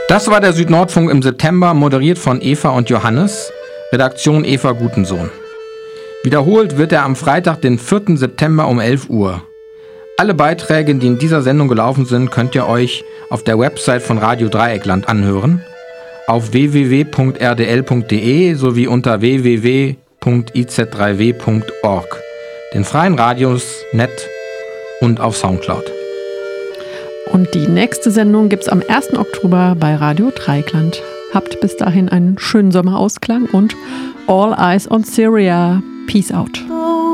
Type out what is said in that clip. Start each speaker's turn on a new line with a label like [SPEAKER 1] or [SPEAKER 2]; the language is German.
[SPEAKER 1] Das war der Südnordfunk im September, moderiert von Eva und Johannes, Redaktion Eva Gutensohn. Wiederholt wird er am Freitag, den 4. September um 11 Uhr. Alle Beiträge, die in dieser Sendung gelaufen sind, könnt ihr euch auf der Website von Radio Dreieckland anhören, auf www.rdl.de sowie unter www.iz3w.org, den freien Radios, Net und auf Soundcloud.
[SPEAKER 2] Und die nächste Sendung gibt's am 1. Oktober bei Radio Dreieckland. Habt bis dahin einen schönen Sommerausklang und All Eyes on Syria. Peace out.